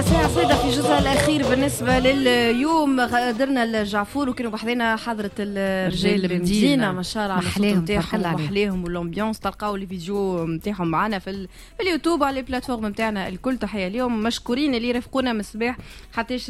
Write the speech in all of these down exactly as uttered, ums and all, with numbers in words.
ساعة سادة في الجزء الأخير بالنسبة لليوم. غادرنا الجعفور وكانوا بحذينا حضرة الرجال المدينة ما شاء الله على الصوت نتاعهم وحليهم والأمبيونس. تلقاو لي فيديو نتاعهم معنا في, ال... في اليوتيوب على البلاتفورم نتاعنا الكل. تحية اليوم مشكورين اللي يرافقونا من الصباح حتىش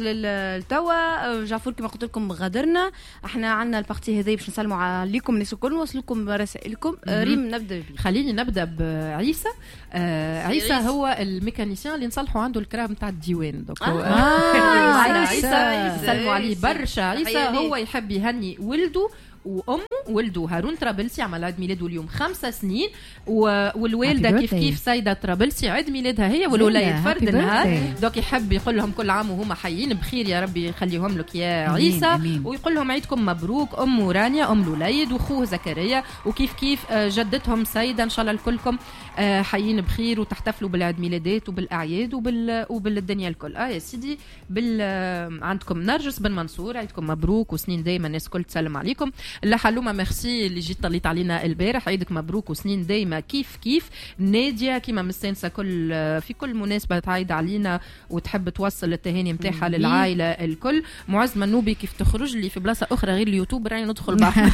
للتوا. جعفور كما قلت لكم غادرنا. احنا عندنا البارتي هذه باش نسلموا عليكم الناس الكل ونوصلكم رسائلكم. ريم نبدا بيه. خليني نبدا بعيسى. آه عيسى هو الميكانيسيان اللي نصلحوا عنده الكراب نتاع الديوان. دوك آه. آه. عيسى سلموا عليه برشا. عيسى هو يحب يهني ولده وامه. ولده هارون طرابلسي عمل عيد ميلاده اليوم خمسة سنين والوالده كيف كيف سيده طرابلسي عيد ميلادها هي والولايد فرد النهار. دوك يحب يقول لهم كل عام وهما حيين بخير يا ربي يخليهم لك يا عيسى. ويقول لهم عيدكم مبروك ام رانيا ام الولايد واخوه زكريا وكيف كيف جدتهم سيده ان شاء الله الكلكم حيين بخير وتحتفلوا بالعيد ميلادات وبالاعياد وبال وبالدنيا الكل. اه يا سيدي بال عندكم نرجس بن منصور عيدكم مبروك وسنين دايما الناس الكل تسلم عليكم. لا حلومه ميرسي اللي جيت طليت علينا البارح عيدك مبروك وسنين دايما كيف كيف. ناديه كيما مستانسه كل في كل مناسبه تعيد علينا وتحب توصل التهاني نتاعها للعائله الكل. معز منوبي كيف تخرج لي في بلاصه اخرى غير اليوتيوب راني ندخل بعض.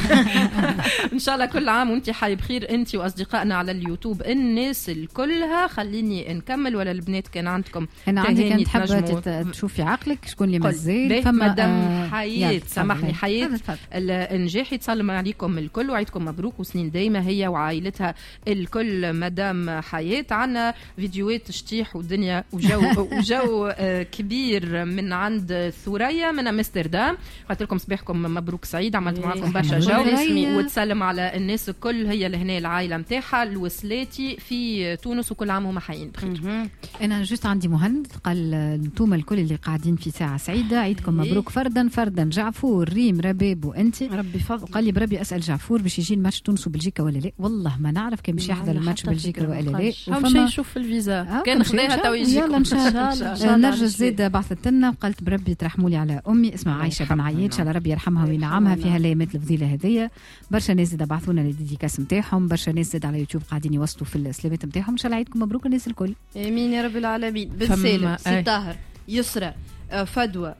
ان شاء الله كل عام وانت حي بخير انت واصدقائنا على اليوتيوب الناس الكلها. خليني نكمل ولا البنات كان عندكم انا عندي كانت حابه تشوفي عقلك شكون اللي مازال فما مدام حياه. سامحني حياه النجاح يتسلم عليكم الكل وعيدكم مبروك وسنين دايما هي وعائلتها الكل. مدام حياة عنا فيديوهات شتيح ودنيا وجو وجو كبير من عند ثوريا من امستردام. قلت لكم صباحكم مبروك سعيد. عملت معكم برشا جو وتسلم على الناس الكل. هي لهنا العائله نتاعها الوسلاتي في تونس وكل عام هما حيين بخير. انا جست عندي مهند قال انتم الكل اللي قاعدين في ساعه سعيده عيدكم مبروك فردا فردا. جعفور ريم رباب وانت ربي فضل. وقال لي بربي اسال جعفور باش يجي الماتش تونس وبلجيكا ولا لا. والله ما نعرف كان باش يحضر الماتش بلجيكا ولا لا. وفما يشوف في الفيزا آه كان خذاها تو يجيكم. يلا ان شاء الله. نرجس زيد بعثت لنا وقالت بربي ترحموا لي على امي اسمها عايشه بن عياد ان شاء الله ربي يرحمها وينعمها في هالايامات الفضيله هذيا. برشا ناس زيد بعثونا الديديكاس نتاعهم. برشا ناس زيد على يوتيوب قاعدين يوصلوا في السلامات نتاعهم. ان شاء الله عيدكم مبروك الناس الكل. امين يا رب العالمين. بن سالم سي طاهر يسرى فدوى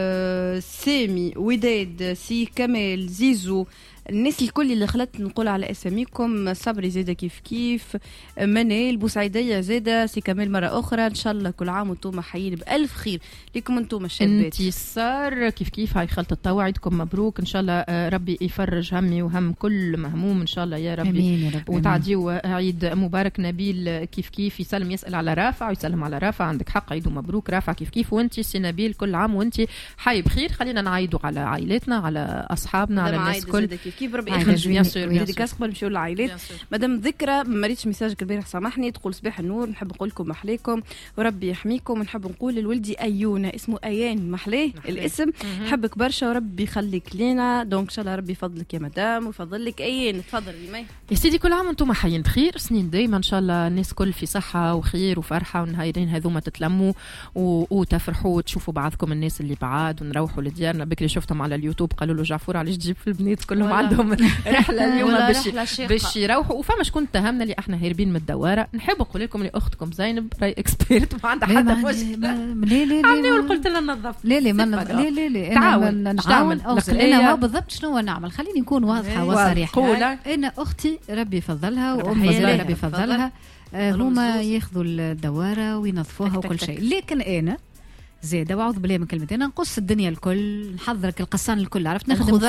أه سامي وداد سي كمال زيزو الناس الكل اللي خلت نقول على اساميكم. صبري زاده كيف كيف. منال بوسعيديه زاده سي كمال مره اخرى. ان شاء الله كل عام وانتم حيين بالف خير لكم انتم الشابات. انتصار كيف كيف هاي خلطه الطوع عيدكم مبروك. ان شاء الله ربي يفرج همي وهم كل مهموم ان شاء الله يا ربي. امين يا رب. وتعديوا عيد مبارك. نبيل كيف كيف يسلم يسال على رافع ويسلم على رافع. عندك حق عيد مبروك رافع كيف كيف. وانت سي نبيل كل عام وانت حي بخير. خلينا نعيدوا على عائلتنا على اصحابنا على الناس كل كيف ربي يخرج بيان سور ديديكاس قبل نمشيو للعائلات. مدام ذكرى ما ريتش ميساجك البارح سامحني. تقول صباح النور نحب نقول لكم محليكم وربي يحميكم. ونحب نقول لولدي ايونا اسمه ايان محليه الاسم. نحبك برشا وربي يخليك لينا. دونك ان شاء الله ربي يفضلك يا مدام ويفضل لك ايان. تفضل ريمي يا سيدي. كل عام وانتم حيين بخير سنين دايما ان شاء الله الناس كل في صحه وخير وفرحه والنهارين هذوما تتلموا و... وتفرحوا وتشوفوا بعضكم الناس اللي بعاد ونروحوا لديارنا. بكري شفتهم على اليوتيوب قالوا له جعفور علاش تجيب في البنات كلهم عندهم رحله اليوم باش باش يروحوا. وفما شكون اتهمنا اللي احنا هاربين من الدواره. نحب نقول لكم اللي اختكم زينب راي اكسبيرت ما عندها حتى مشكله. لا لا لا قلت لنا ننظف. لا لا ما لا لا لا تعاون نعاون انا ما بالضبط شنو نعمل. خليني نكون واضحه وصريحه. انا اختي ربي يفضلها وام ربي يفضلها. هما ياخذوا الدواره وينظفوها وكل شيء. لكن انا زيادة وعوض بالله من كلمتين نقص الدنيا الكل. نحضرك القصان الكل عرفت نخدم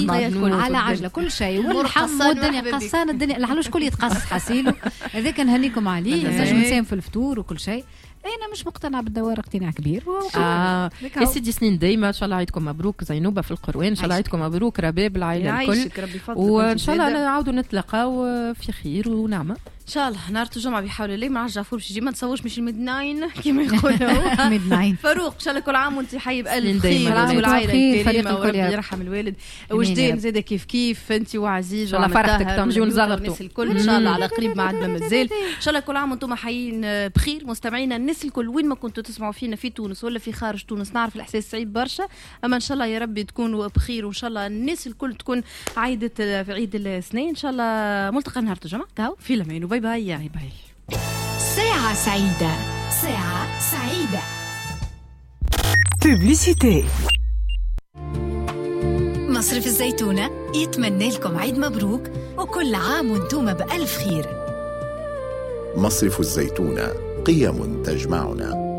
على عجلة كل شيء والحم والدنيا قصان الدنيا الحلوش كل يتقص حسيله. هذاك نهنيكم عليه نجم نساهم في الفطور وكل شيء. انا مش مقتنعه بالدوار اقتناع كبير. اه يا سيدي سنين دايما ان شاء الله عيدكم مبروك. زينوبه في القروان ان شاء الله عيدكم مبروك. رباب العائله الكل وان شاء الله نعاودوا نتلاقاو في خير ونعمه ان شاء الله. نهار الجمعه بحول الله مع جعفور باش يجي. ما تصورش مش الميد ناين كما يقولوا ميد ناين. فاروق ان شاء الله كل عام وانت حي بالف خير والعائله الكريمه وربي يرحم الوالد. وجدان زاده كيف كيف انت وعزيز ان شاء الله فرحتك تنجيو نزغرتوا الناس الكل ان شاء الله على قريب ما عندنا مازال. ان شاء الله كل عام وانتم حيين بخير. مستمعينا الناس الكل وين ما كنتوا تسمعوا فينا في تونس ولا في خارج تونس نعرف الاحساس صعيب برشا اما ان شاء الله يا ربي تكونوا بخير وان شاء الله الناس الكل تكون عيدة في عيد الاثنين ان شاء الله. ملتقى نهار الجمعه كاو في لمين وباي باي. باي باي. ساعة سعيدة. ساعة سعيدة. بوبليسيتي. مصرف الزيتونة يتمنى لكم عيد مبروك وكل عام وانتم بألف خير. مصرف الزيتونة، قيم تجمعنا.